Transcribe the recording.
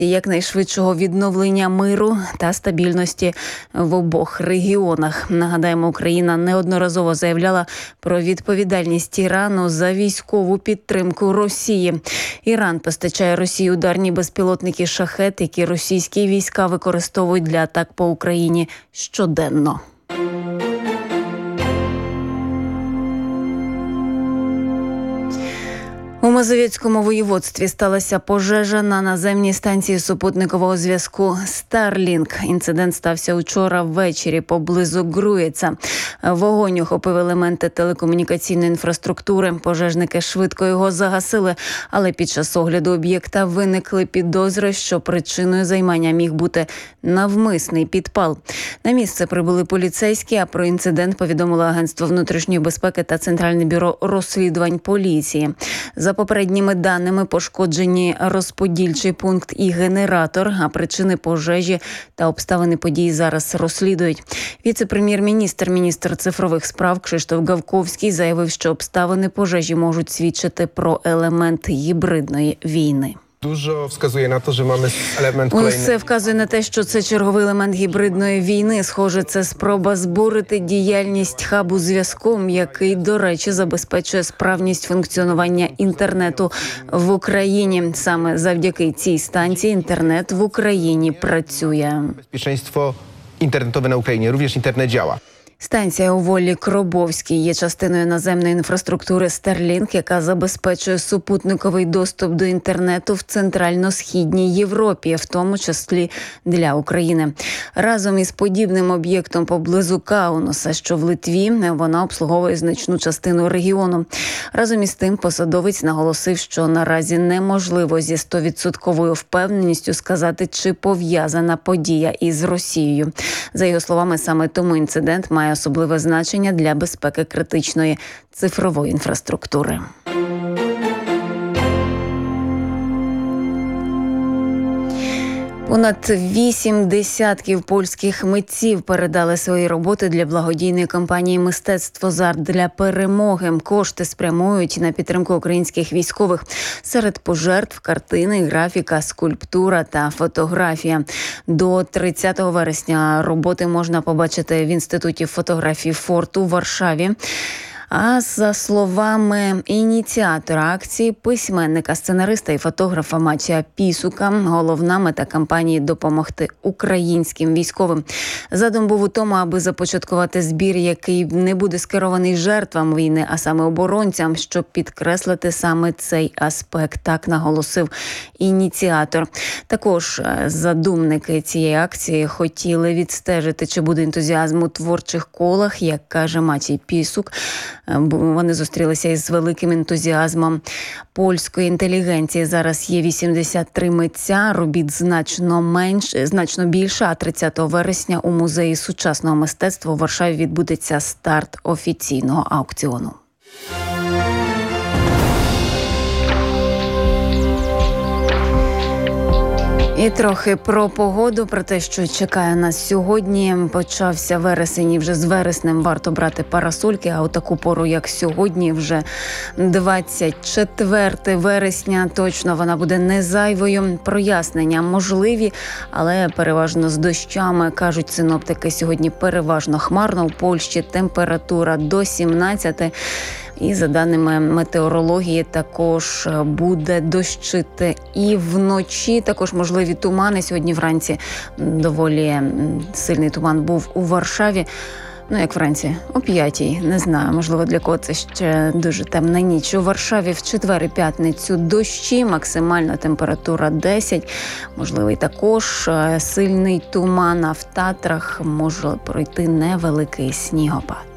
якнайшвидшого відновлення миру та стабільності в обох регіонах. Нагадаємо, Україна неодноразово заявляла про відповідальність Ірану за військову підтримку Росії. Іран постачає Росії ударні безпілотники «Шахед», які російські війська використовують для атак по Україні щоденно. У Мазовецькому воєводстві сталася пожежа на наземній станції супутникового зв'язку Starlink. Інцидент стався учора ввечері поблизу Груєца. Вогонь охопив елементи телекомунікаційної інфраструктури. Пожежники швидко його загасили, але під час огляду об'єкта виникли підозри, що причиною займання міг бути навмисний підпал. На місце прибули поліцейські, а про інцидент повідомило Агентство внутрішньої безпеки та Центральне бюро розслідувань поліції. За попередніми даними, пошкоджені розподільчий пункт і генератор, а причини пожежі та обставини події зараз розслідують. Віце-прем'єр-міністр, міністр цифрових справ Кшиштоф Гавковський заявив, що обставини пожежі можуть свідчити про елемент гібридної війни. Dużo wskazuje na to, że mamy element kolejny. Усе вказує на те, що це черговий елемент гібридної війни. Схоже, це спроба збурити діяльність хабу зв'язку, який, до речі, забезпечує справність функціонування інтернету в Україні. Саме завдяки цій станції інтернет в Україні працює. Bezpieczeństwo internetowe na Ukrainie, również internet działa. Станція у Волі Кробовській є частиною наземної інфраструктури Starlink, яка забезпечує супутниковий доступ до інтернету в Центрально-Східній Європі, в тому числі для України. Разом із подібним об'єктом поблизу Каунаса, що в Литві, вона обслуговує значну частину регіону. Разом із тим, посадовець наголосив, що наразі неможливо зі 100% впевненістю сказати, чи пов'язана подія із Росією. За його словами, саме тому інцидент має особливе значення для безпеки критичної цифрової інфраструктури. Понад 8 десятків польських митців передали свої роботи для благодійної кампанії «Мистецтво задля перемоги». Кошти спрямують на підтримку українських військових. Серед пожертв – картини, графіка, скульптура та фотографія. До 30 вересня роботи можна побачити в Інституті фотографії «Форт» у Варшаві. А за словами ініціатора акції, письменника, сценариста і фотографа Матія Пісука, головна мета кампанії – допомогти українським військовим. Задум був у тому, аби започаткувати збір, який не буде скерований жертвам війни, а саме оборонцям, щоб підкреслити саме цей аспект, так наголосив ініціатор. Також задумники цієї акції хотіли відстежити, чи буде ентузіазм у творчих колах, як каже Матій Пісук. Вони зустрілися із великим ентузіазмом польської інтелігенції. Зараз є 83 митця, робіт значно більше, а 30 вересня у Музеї сучасного мистецтва у Варшаві відбудеться старт офіційного аукціону. І трохи про погоду, про те, що чекає нас сьогодні. Почався вересень, і вже з вереснем варто брати парасольки, а у таку пору, як сьогодні, вже 24 вересня, точно вона буде не зайвою. Прояснення можливі, але переважно з дощами, кажуть синоптики. Сьогодні переважно хмарно, у Польщі температура до 17. І за даними метеорології також буде дощити і вночі. Також можливі тумани. Сьогодні вранці доволі сильний туман був у Варшаві. Як вранці, о 5-й, не знаю, можливо, для кого це ще дуже темна ніч. У Варшаві в четвер і п'ятницю дощі, максимальна температура 10. Можливий також сильний туман, а в Татрах може пройти невеликий снігопад.